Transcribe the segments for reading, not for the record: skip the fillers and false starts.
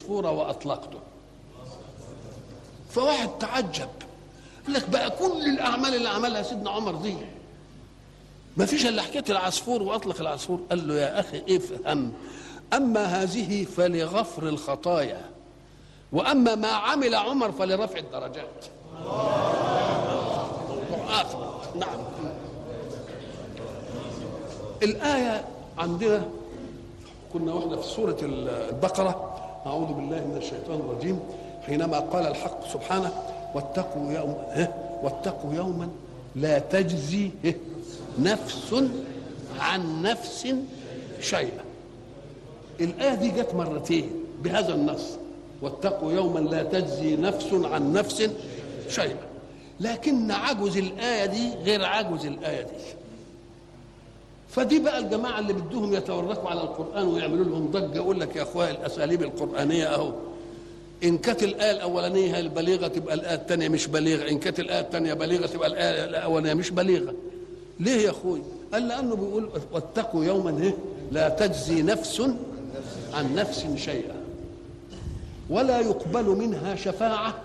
عصفورة وأطلقته. فواحد تعجب قال لك بقى كل الأعمال اللي عملها سيدنا عمر دي ما فيش إلا حكاية العصفور وأطلق العصفور. قال له يا أخي افهم، أما هذه فلغفر الخطايا، وأما ما عمل عمر فلرفع الدرجات. آخر. نعم. الآية عندنا كنا واحنا في سورة البقرة، أعوذ بالله من الشيطان الرجيم، حينما قال الحق سبحانه واتقوا يوما لا تجزي نفس عن نفس شيئا. الآية دي جت مرتين بهذا النص، واتقوا يوما لا تجزي نفس عن نفس شيئا، لكن عجز الآية دي غير عجز الآية دي. فدي بقى الجماعة اللي بدهم يتورطوا على القرآن ويعملوا لهم ضجة، يقول لك يا أخويا الأساليب القرآنية أهو، إن كانت الآية الأولانية البليغة تبقى الآية الثانية مش بليغة، إن كانت الآية الثانية بليغة تبقى الآية الأولانية مش بليغة. ليه يا أخوي؟ قال لأنه بيقول واتقوا يوما لا تجزي نفس عن نفس شيئا ولا يقبل منها شفاعة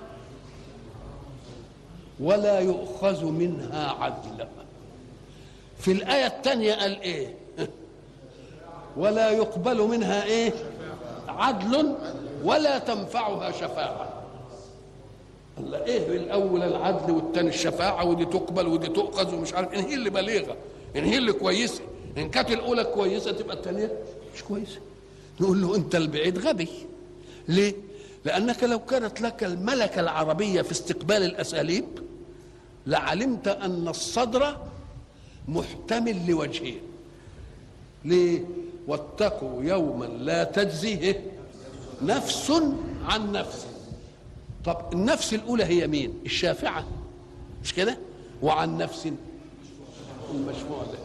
ولا يؤخذ منها عدل. في الآية الثانية قال إيه؟ ولا يقبل منها إيه؟ عدل ولا تنفعها شفاعة. قال إيه الأول العدل والثاني الشفاعة، ودي تقبل ودي تؤخذ ومش عارف. إن هي اللي بليغة، إن هي اللي كويسة، إن كانت الأولى كويسة تبقى الثانية مش كويسة. نقول له أنت البعيد غبي. ليه؟ لأنك لو كانت لك الملكة العربية في استقبال الأساليب لعلمت أن الصدر محتمل لوجهين. ليه؟ واتقوا يوما لا تجزي نفس عن نفس. طب النفس الأولى هي مين؟ الشافعة، مش كده؟ وعن نفس المشفوع له.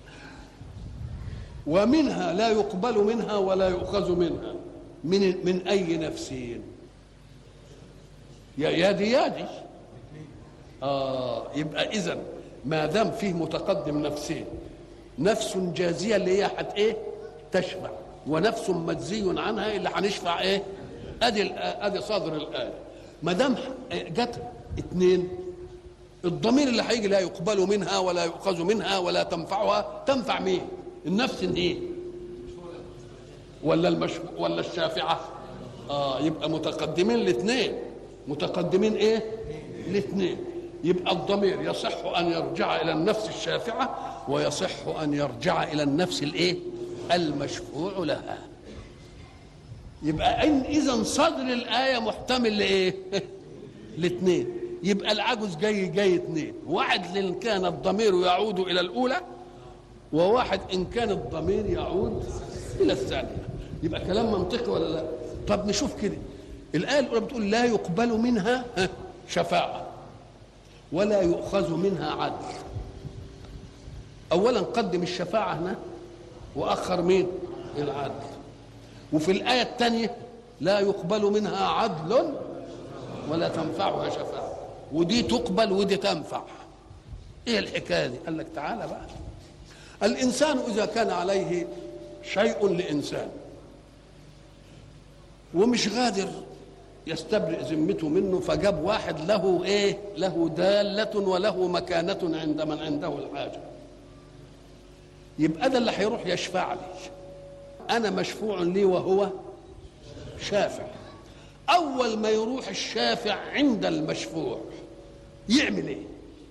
ومنها لا يقبل منها ولا يؤخذ منها. من أي نفسين؟ يا دي يا دي. يبقى إذن ما دام فيه متقدم نفسين، نفس جازية اللي هي ايه؟ تشفع، ونفس مجزي عنها اللي هنشفع ايه؟ ادي صدر الآية. ما دام جت اثنين، الضمير اللي هيجي لا يقبل منها ولا يؤخذ منها ولا تنفعها، تنفع مين؟ النفس ايه؟ ولا الشافعة؟ يبقى متقدمين الاثنين، متقدمين ايه؟ الاثنين. يبقى الضمير يصح ان يرجع الى النفس الشافعه ويصح ان يرجع الى النفس الايه؟ المشفوع لها. يبقى اذا صدر الايه محتمل لايه؟ الاثنين. يبقى العجز جاي اثنين، واحد ان كان الضمير يعود الى الاولى، وواحد ان كان الضمير يعود الى الثانيه. يبقى كلام منطقي ولا لا؟ طب نشوف كده. الايه الاولى بتقول لا يقبل منها شفاعه ولا يؤخذ منها عدل. اولا قدم الشفاعه هنا واخر مين؟ العدل. وفي الايه الثانيه لا يقبل منها عدل ولا تنفعها شفاعه، ودي تقبل ودي تنفع. ايه الحكايه دي؟ قال لك تعالى بقى. الانسان اذا كان عليه شيء لانسان ومش قادر يستبرئ ذمته منه، فجاب واحد له ايه؟ له دالة وله مكانة عند من عنده الحاجة. يبقى ده اللي هيروح يشفع لي. انا مشفوع لي وهو شافع. اول ما يروح الشافع عند المشفوع يعمل ايه؟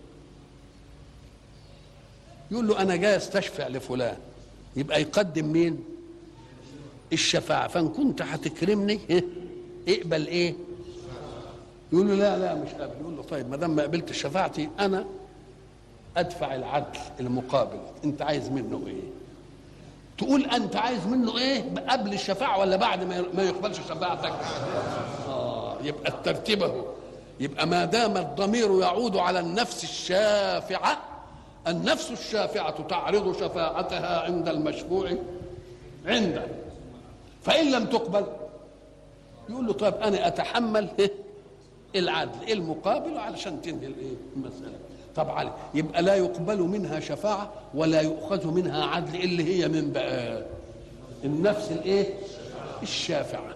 يقول له انا جاي استشفع لفلان. يبقى يقدم مين؟ الشفاعة. فان كنت هتكرمني اقبل ايه؟ يقول له لا مش قابل. يقول له طيب ما دام ما قبلت شفاعتي انا ادفع العدل المقابل. انت عايز منه ايه؟ تقول انت عايز منه ايه قبل الشفاعه ولا بعد ما يقبلش شفاعتك؟ يبقى الترتيب اهو. يبقى ما دام الضمير يعود على النفس الشافعه، النفس الشافعه تعرض شفاعتها عند المشفوع عنده. فان لم تقبل يقول له طيب انا اتحمل العدل المقابل علشان تنهي المساله. طبعا يبقى لا يقبل منها شفاعه ولا يؤخذ منها عدل، اللي هي من بقى النفس الايه؟ الشافعه.